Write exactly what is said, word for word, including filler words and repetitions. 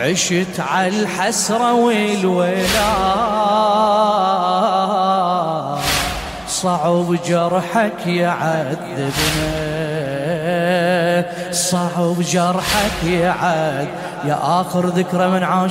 عشت على الحسرة والويلات، صعب جرحك يعذبنا، صعب جرحك يعذب. يا آخر ذكرى من عاش